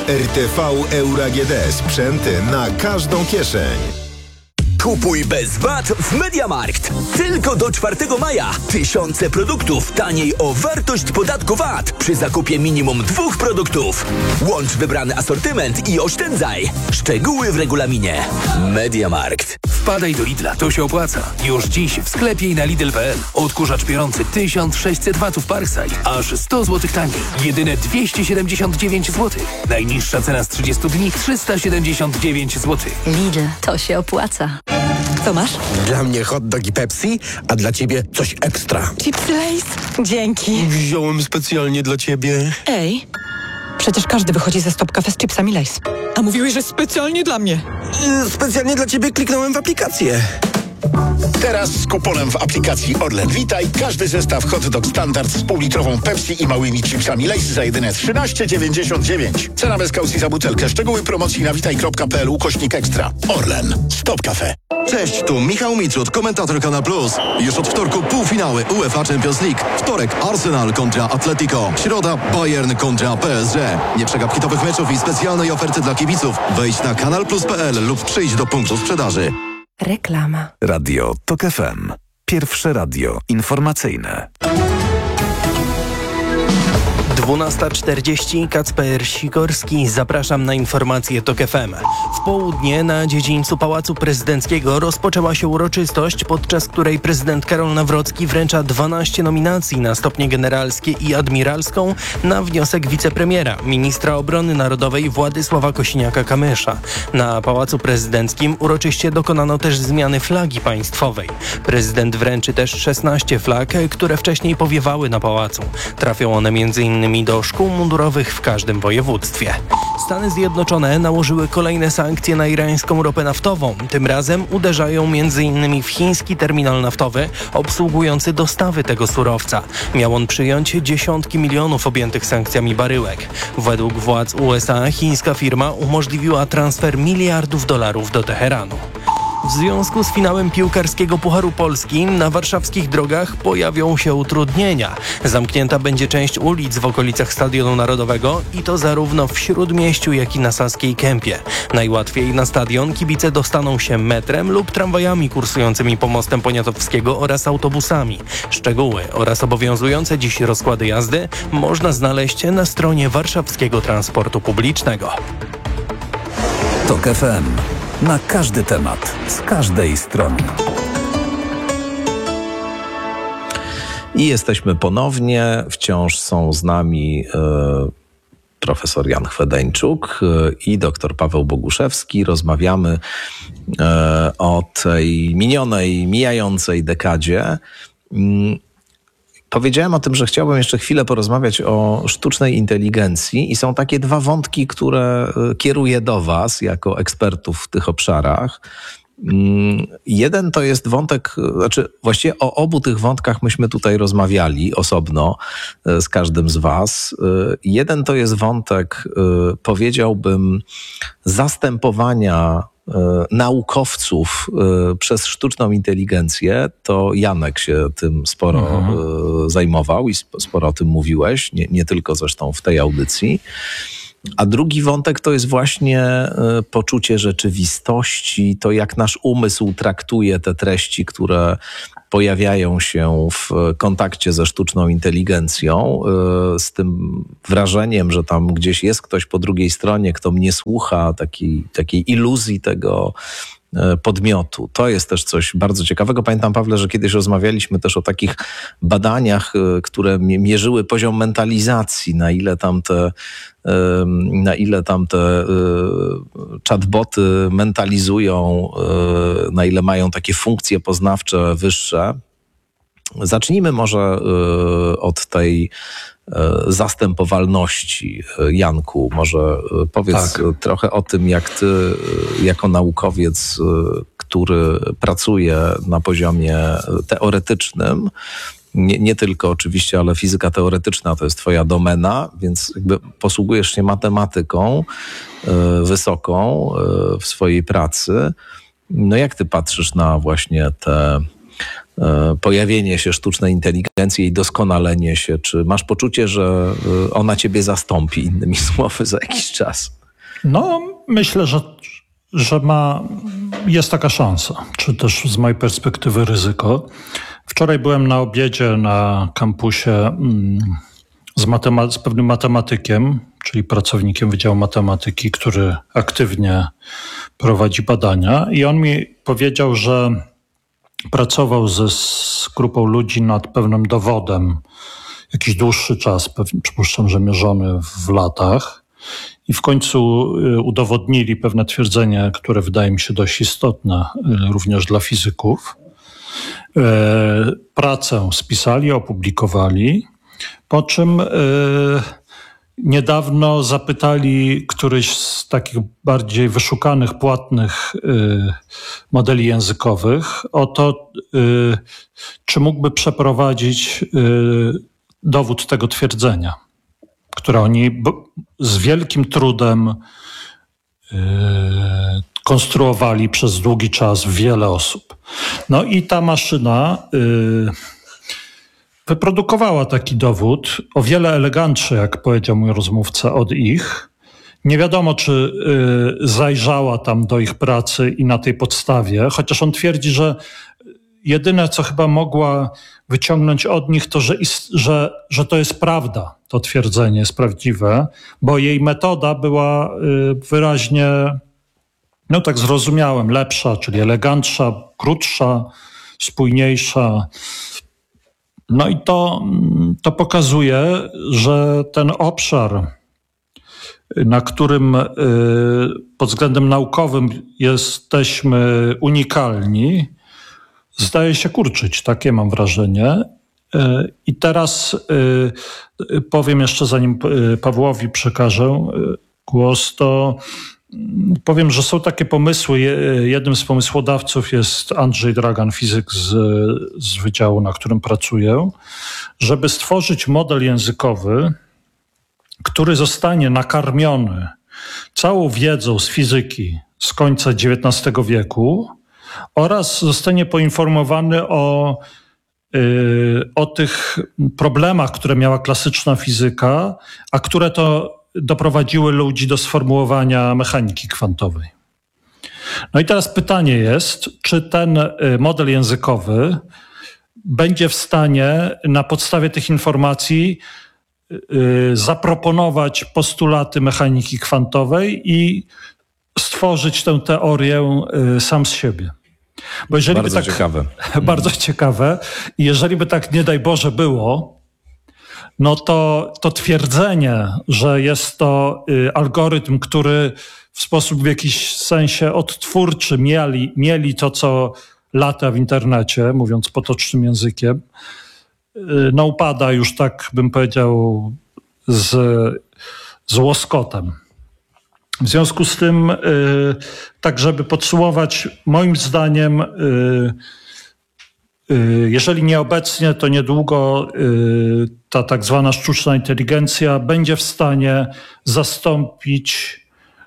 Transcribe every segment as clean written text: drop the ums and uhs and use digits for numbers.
RTV Euro AGD. Sprzęty na każdą kieszeń. Kupuj bez VAT w MediaMarkt. Tylko do 4 maja. Tysiące produktów taniej o wartość podatku VAT przy zakupie minimum 2 produktów. Łącz wybrany asortyment i oszczędzaj. Szczegóły w regulaminie. MediaMarkt. Wpadaj do Lidla, to się opłaca. Już dziś w sklepie i na Lidl.pl. Odkurzacz piorący 1600 watów Parkside. Aż 100 zł taniej. Jedyne 279 zł. Najniższa cena z 30 dni 379 zł. Lidl, to się opłaca. Co masz? Dla mnie hot dog i Pepsi, a dla ciebie coś ekstra. Chipsy Lay's? Dzięki. Wziąłem specjalnie dla ciebie. Ej, przecież każdy wychodzi ze Stop Cafe z chipsami Lay's. A mówiłeś, że specjalnie dla mnie. Specjalnie dla ciebie kliknąłem w aplikację. Teraz z kuponem w aplikacji Orlen Witaj każdy zestaw hot dog standard z półlitrową Pepsi i małymi chipsami Lay's za jedyne 13,99. Cena bez kaucji za butelkę. Szczegóły promocji na witaj.pl/ekstra. Orlen. Stop Cafe. Cześć, tu Michał Mitrud, komentator Kanal Plus. Już od wtorku półfinały UEFA Champions League. Wtorek Arsenal kontra Atletico. Środa Bayern kontra PSG. Nie przegap hitowych meczów i specjalnej oferty dla kibiców. Wejdź na kanalplus.pl lub przyjdź do punktu sprzedaży. Reklama. Radio TOK FM. Pierwsze radio informacyjne. 12:40, Kacper Sikorski, zapraszam na informacje TOK FM. W południe na dziedzińcu Pałacu Prezydenckiego rozpoczęła się uroczystość, podczas której prezydent Karol Nawrocki wręcza 12 nominacji na stopnie generalskie i admiralską na wniosek wicepremiera, ministra obrony narodowej Władysława Kosiniaka-Kamysza. Na Pałacu Prezydenckim uroczyście dokonano też zmiany flagi państwowej. Prezydent wręczy też 16 flag, które wcześniej powiewały na pałacu. Trafią one m.in. do szkół mundurowych w każdym województwie. Stany Zjednoczone nałożyły kolejne sankcje na irańską ropę naftową. Tym razem uderzają m.in. w chiński terminal naftowy obsługujący dostawy tego surowca. Miał on przyjąć dziesiątki milionów objętych sankcjami baryłek. Według władz USA chińska firma umożliwiła transfer miliardów dolarów do Teheranu. W związku z finałem piłkarskiego Pucharu Polski na warszawskich drogach pojawią się utrudnienia. Zamknięta będzie część ulic w okolicach Stadionu Narodowego i to zarówno w Śródmieściu, jak i na Saskiej Kępie. Najłatwiej na stadion kibice dostaną się metrem lub tramwajami kursującymi pomostem Poniatowskiego oraz autobusami. Szczegóły oraz obowiązujące dziś rozkłady jazdy można znaleźć na stronie Warszawskiego Transportu Publicznego. TOK FM. Na każdy temat, z każdej strony. I jesteśmy ponownie. Wciąż są z nami profesor Jan Chwedeńczuk i dr Paweł Boguszewski. Rozmawiamy o tej mijającej dekadzie. Powiedziałem o tym, że chciałbym jeszcze chwilę porozmawiać o sztucznej inteligencji i są takie dwa wątki, które kieruję do Was jako ekspertów w tych obszarach. Jeden to jest wątek, właściwie o obu tych wątkach myśmy tutaj rozmawiali osobno z każdym z Was. Jeden to jest wątek, powiedziałbym, zastępowania naukowców przez sztuczną inteligencję. To Janek się tym sporo zajmował i sporo o tym mówiłeś, nie tylko zresztą w tej audycji. A drugi wątek to jest właśnie poczucie rzeczywistości, to jak nasz umysł traktuje te treści, które pojawiają się w kontakcie ze sztuczną inteligencją, z tym wrażeniem, że tam gdzieś jest ktoś po drugiej stronie, kto mnie słucha, takiej iluzji tego podmiotu. To jest też coś bardzo ciekawego. Pamiętam, Pawle, że kiedyś rozmawialiśmy też o takich badaniach, które mierzyły poziom mentalizacji, na ile tam te chatboty mentalizują, na ile mają takie funkcje poznawcze wyższe. Zacznijmy może od tej zastępowalności. Janku, może powiedz trochę o tym, jak ty jako naukowiec, który pracuje na poziomie teoretycznym, nie tylko oczywiście, ale fizyka teoretyczna to jest twoja domena, więc jakby posługujesz się matematyką wysoką w swojej pracy. No jak ty patrzysz na właśnie pojawienie się sztucznej inteligencji i doskonalenie się? Czy masz poczucie, że ona ciebie zastąpi, innymi słowy, za jakiś czas? No, myślę, że jest taka szansa, czy też z mojej perspektywy ryzyko. Wczoraj byłem na obiedzie na kampusie z pewnym matematykiem, czyli pracownikiem Wydziału Matematyki, który aktywnie prowadzi badania, i on mi powiedział, że pracował z grupą ludzi nad pewnym dowodem jakiś dłuższy czas, przypuszczam, że mierzony w latach, i w końcu udowodnili pewne twierdzenie, które wydaje mi się dość istotne również dla fizyków. Pracę spisali, opublikowali, po czym niedawno zapytali któryś z takich bardziej wyszukanych, płatnych modeli językowych o to, czy mógłby przeprowadzić dowód tego twierdzenia, które oni z wielkim trudem konstruowali przez długi czas wiele osób. No i ta maszyna wyprodukowała taki dowód, o wiele elegantszy, jak powiedział mój rozmówca, od ich. Nie wiadomo, czy zajrzała tam do ich pracy i na tej podstawie, chociaż on twierdzi, że jedyne, co chyba mogła wyciągnąć od nich, to, że to jest prawda, to twierdzenie jest prawdziwe, bo jej metoda była wyraźnie, no tak zrozumiałem, lepsza, czyli elegantsza, krótsza, spójniejsza. No i to pokazuje, że ten obszar, na którym pod względem naukowym jesteśmy unikalni, zdaje się kurczyć. Takie mam wrażenie. I teraz powiem jeszcze, zanim Pawłowi przekażę głos, to powiem, że są takie pomysły. Jednym z pomysłodawców jest Andrzej Dragan, fizyk z wydziału, na którym pracuję, żeby stworzyć model językowy, który zostanie nakarmiony całą wiedzą z fizyki z końca XIX wieku oraz zostanie poinformowany o tych problemach, które miała klasyczna fizyka, a które to doprowadziły ludzi do sformułowania mechaniki kwantowej. No i teraz pytanie jest, czy ten model językowy będzie w stanie na podstawie tych informacji zaproponować postulaty mechaniki kwantowej i stworzyć tę teorię sam z siebie. Bo jeżeli bardzo ciekawe. Bardzo ciekawe. I jeżeli by tak, nie daj Boże, było, no to twierdzenie, że jest to algorytm, który w sposób w jakiś sensie odtwórczy mieli to, co lata w internecie, mówiąc potocznym językiem, no upada już, tak bym powiedział, z łoskotem. W związku z tym, tak żeby podsumować, moim zdaniem, jeżeli nie obecnie, to niedługo ta tak zwana sztuczna inteligencja będzie w stanie zastąpić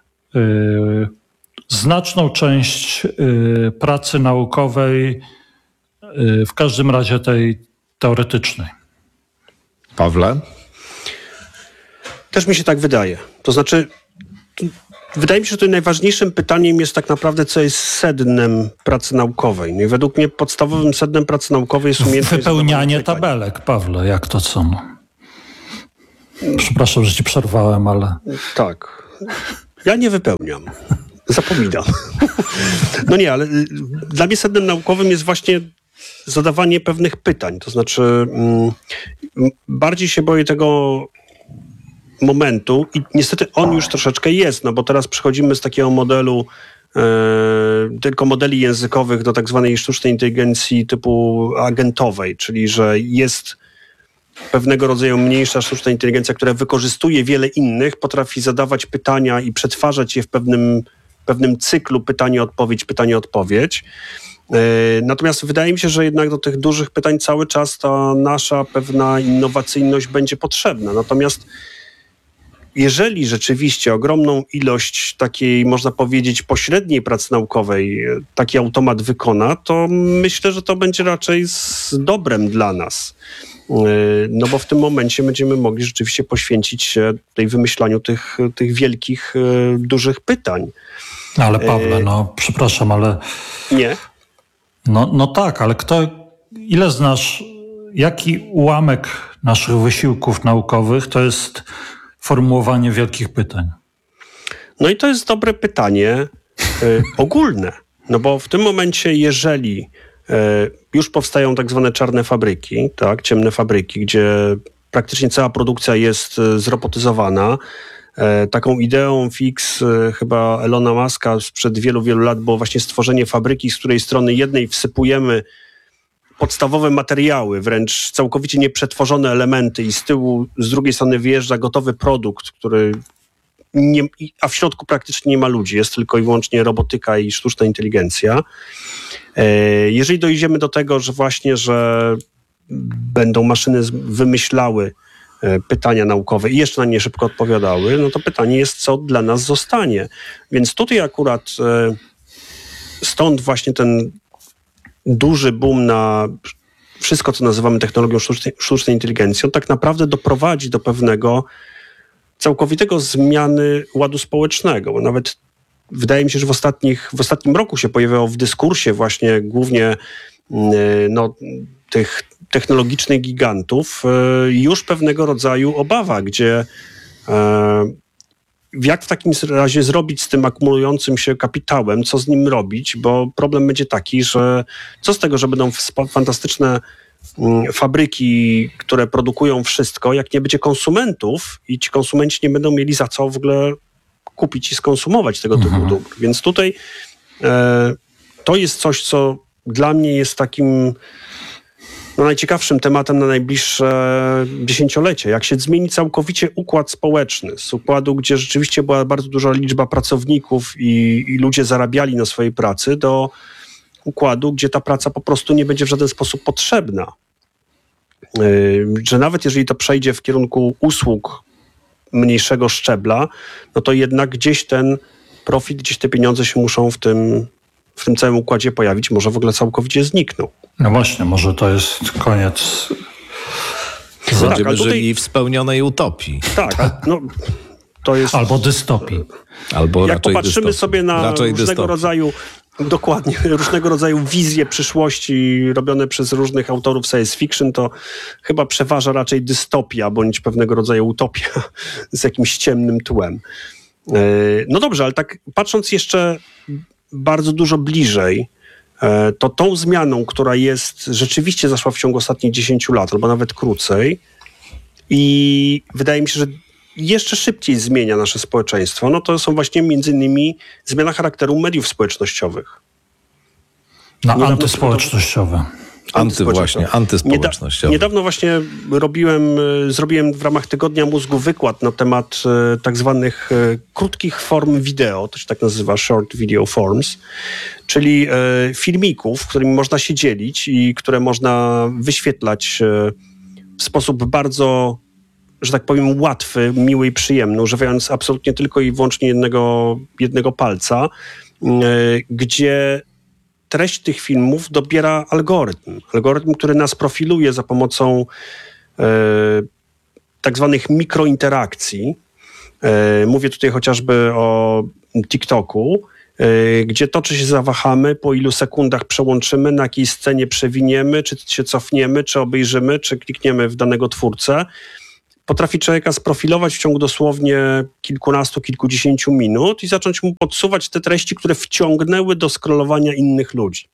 znaczną część pracy naukowej, w każdym razie tej teoretycznej. Pawle? Też mi się tak wydaje. To znaczy, wydaje mi się, że tutaj najważniejszym pytaniem jest tak naprawdę, co jest sednem pracy naukowej. No i według mnie podstawowym sednem pracy naukowej jest umiejętność wypełnianie tabelek, Pawle, jak to co? Przepraszam, że ci przerwałem, ale... Tak. Ja nie wypełniam. Zapominam. No nie, ale dla mnie sednem naukowym jest właśnie zadawanie pewnych pytań. To znaczy, bardziej się boję tego momentu i niestety on już troszeczkę jest, no bo teraz przechodzimy z takiego modelu tylko modeli językowych do tak zwanej sztucznej inteligencji typu agentowej, czyli że jest pewnego rodzaju mniejsza sztuczna inteligencja, która wykorzystuje wiele innych, potrafi zadawać pytania i przetwarzać je w pewnym cyklu pytanie-odpowiedź. Natomiast wydaje mi się, że jednak do tych dużych pytań cały czas ta nasza pewna innowacyjność będzie potrzebna. Natomiast jeżeli rzeczywiście ogromną ilość takiej, można powiedzieć, pośredniej pracy naukowej taki automat wykona, to myślę, że to będzie raczej z dobrem dla nas. No bo w tym momencie będziemy mogli rzeczywiście poświęcić się tej wymyślaniu tych wielkich, dużych pytań. Ale Pawle, przepraszam, ale... Nie? No tak, ale ile znasz, jaki ułamek naszych wysiłków naukowych to jest formułowanie wielkich pytań? No i to jest dobre pytanie ogólne. No bo w tym momencie, jeżeli już powstają tak zwane czarne fabryki, tak, ciemne fabryki, gdzie praktycznie cała produkcja jest zrobotyzowana. Taką ideą fix chyba Elona Muska sprzed wielu, wielu lat było właśnie stworzenie fabryki, z której strony jednej wsypujemy podstawowe materiały, wręcz całkowicie nieprzetworzone elementy i z tyłu, z drugiej strony wyjeżdża gotowy produkt, a w środku praktycznie nie ma ludzi, jest tylko i wyłącznie robotyka i sztuczna inteligencja. Jeżeli dojdziemy do tego, że będą maszyny wymyślały pytania naukowe i jeszcze na nie szybko odpowiadały, no to pytanie jest, co dla nas zostanie. Więc tutaj akurat stąd właśnie ten duży boom na wszystko, co nazywamy technologią sztucznej inteligencji, on tak naprawdę doprowadzi do pewnego całkowitego zmiany ładu społecznego, bo nawet wydaje mi się, że w ostatnim roku się pojawiało w dyskursie właśnie głównie tych technologicznych gigantów już pewnego rodzaju obawa, gdzie jak w takim razie zrobić z tym akumulującym się kapitałem, co z nim robić, bo problem będzie taki, że co z tego, że będą fantastyczne fabryki, które produkują wszystko, jak nie będzie konsumentów i ci konsumenci nie będą mieli za co w ogóle kupić i skonsumować tego typu dóbr. Więc tutaj to jest coś, co dla mnie jest takim najciekawszym tematem na najbliższe dziesięciolecie. Jak się zmieni całkowicie układ społeczny, z układu, gdzie rzeczywiście była bardzo duża liczba pracowników i ludzie zarabiali na swojej pracy, do układu, gdzie ta praca po prostu nie będzie w żaden sposób potrzebna. Że nawet jeżeli to przejdzie w kierunku usług mniejszego szczebla, no to jednak gdzieś ten profit, gdzieś te pieniądze się muszą w tym całym układzie pojawić, może w ogóle całkowicie znikną. No właśnie, może to jest koniec. Będziemy żyli w spełnionej utopii. Tak, to jest... Albo dystopii. Albo jak popatrzymy sobie na różnego rodzaju wizje przyszłości robione przez różnych autorów science fiction, to chyba przeważa raczej dystopia, bądź pewnego rodzaju utopia z jakimś ciemnym tłem. No dobrze, ale tak patrząc jeszcze bardzo dużo bliżej, to tą zmianą, która rzeczywiście zaszła w ciągu ostatnich 10 lat, albo nawet krócej, i wydaje mi się, że jeszcze szybciej zmienia nasze społeczeństwo, no to są właśnie między innymi zmiana charakteru mediów społecznościowych. Antyspołecznościowe. Antyspołecznościowe. Niedawno właśnie zrobiłem w ramach Tygodnia Mózgu wykład na temat tak zwanych krótkich form wideo, to się tak nazywa short video forms, czyli filmików, którymi można się dzielić i które można wyświetlać w sposób bardzo, że tak powiem, łatwy, miły i przyjemny, używając absolutnie tylko i wyłącznie jednego palca, gdzie treść tych filmów dobiera algorytm, który nas profiluje za pomocą tak zwanych mikrointerakcji. Mówię tutaj chociażby o TikToku, gdzie to, czy się zawahamy, po ilu sekundach przełączymy, na jakiej scenie przewiniemy, czy się cofniemy, czy obejrzymy, czy klikniemy w danego twórcę, potrafi człowieka sprofilować w ciągu dosłownie kilkunastu, kilkudziesięciu minut i zacząć mu podsuwać te treści, które wciągnęły do scrollowania innych ludzi.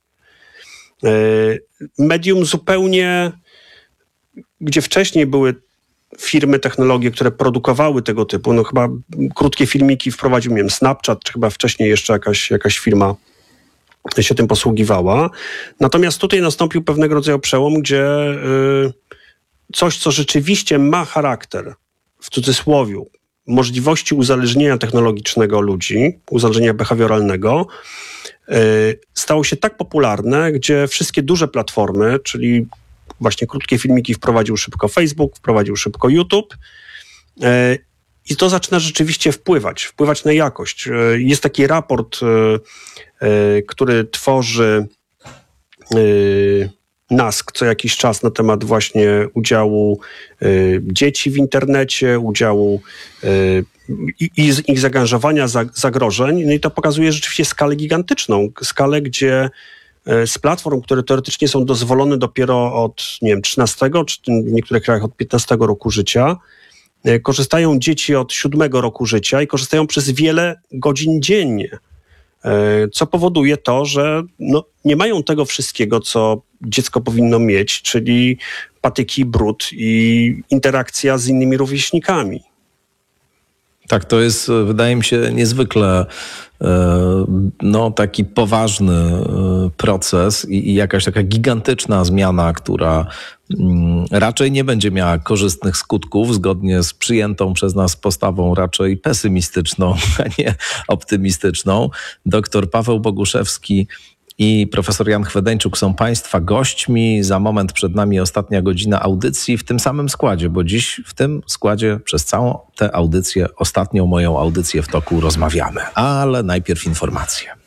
Medium zupełnie, gdzie wcześniej były firmy, technologie, które produkowały tego typu, no chyba krótkie filmiki wprowadził, nie wiem, Snapchat, czy chyba wcześniej jeszcze jakaś firma się tym posługiwała. Natomiast tutaj nastąpił pewnego rodzaju przełom, gdzie coś, co rzeczywiście ma charakter, w cudzysłowiu, możliwości uzależnienia technologicznego ludzi, uzależnienia behawioralnego, stało się tak popularne, gdzie wszystkie duże platformy, czyli właśnie krótkie filmiki wprowadził szybko Facebook, wprowadził szybko YouTube I to zaczyna rzeczywiście wpływać na jakość. Jest taki raport, który tworzy NASK co jakiś czas na temat właśnie udziału dzieci w internecie, udziału i ich zaangażowania, zagrożeń. No i to pokazuje rzeczywiście skalę gigantyczną. Skalę, gdzie z platform, które teoretycznie są dozwolone dopiero od, 13, czy w niektórych krajach od 15 roku życia, korzystają dzieci od 7 roku życia i korzystają przez wiele godzin dziennie. Co powoduje to, że nie mają tego wszystkiego, co dziecko powinno mieć, czyli patyki, brud i interakcja z innymi rówieśnikami. Tak, to jest, wydaje mi się, niezwykle taki poważny proces i jakaś taka gigantyczna zmiana, która raczej nie będzie miała korzystnych skutków, zgodnie z przyjętą przez nas postawą raczej pesymistyczną, a nie optymistyczną. Doktor Paweł Boguszewski i profesor Jan Chwedeńczuk są Państwa gośćmi. Za moment przed nami ostatnia godzina audycji w tym samym składzie, bo dziś w tym składzie przez całą tę audycję, ostatnią moją audycję w toku rozmawiamy. Ale najpierw informacje.